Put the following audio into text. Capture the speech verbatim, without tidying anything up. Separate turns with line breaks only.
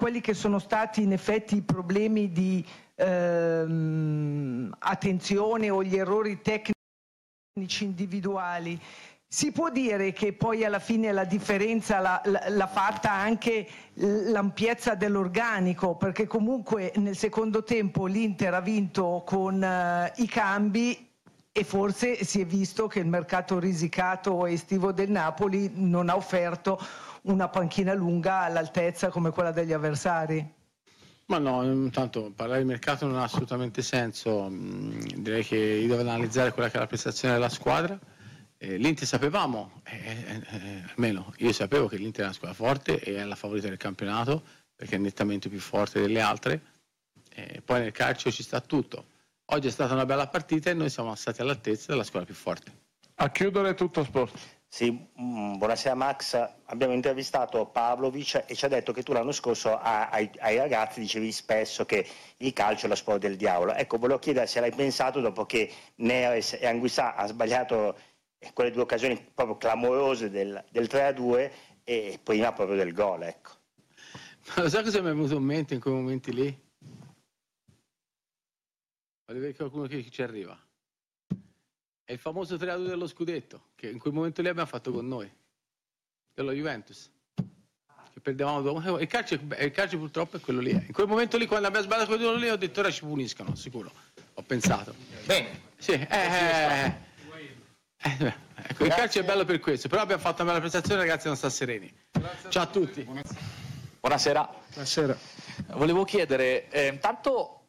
quelli che sono stati in effetti i problemi di ehm, attenzione o gli errori tecnici individuali, si può dire che poi alla fine la differenza l'ha, l'ha fatta anche l'ampiezza dell'organico, perché comunque nel secondo tempo l'Inter ha vinto con uh, i cambi e forse si è visto che il mercato risicato estivo del Napoli non ha offerto una panchina lunga all'altezza come quella degli avversari.
Ma no, intanto parlare di mercato non ha assolutamente senso, direi che io devo analizzare quella che è la prestazione della squadra. Eh, L'Inter sapevamo, eh, eh, almeno io sapevo che l'Inter è una squadra forte e è la favorita del campionato perché è nettamente più forte delle altre, eh, poi nel calcio ci sta tutto. Oggi è stata una bella partita e noi siamo stati all'altezza della squadra più forte.
A chiudere tutto sport.
Sì, mh, buonasera Max, abbiamo intervistato Pavlovic e ci ha detto che tu l'anno scorso a, ai, ai ragazzi dicevi spesso che il calcio è lo sport del diavolo. Ecco, volevo chiedere se l'hai pensato dopo che Neres e Anguissà ha sbagliato quelle due occasioni proprio clamorose del, del tre a due e prima proprio del gol, ecco.
Ma lo sai cosa mi è venuto in mente in quei momenti lì? Voglio vedere qualcuno che ci arriva. È il famoso tre a due dello scudetto che in quel momento lì abbiamo fatto con noi, dello Juventus, che perdevamo. Il calcio, il calcio purtroppo è quello lì. In quel momento lì, quando abbiamo sbagliato quello lì, ho detto ora ci puniscono, sicuro. Ho pensato.
Bene.
Sì, eh, eh, eh, ecco, il calcio è bello per questo, però abbiamo fatto una bella prestazione, ragazzi, non sta sereni. Ciao a tutti.
Buonasera.
Buonasera.
Volevo chiedere, eh, intanto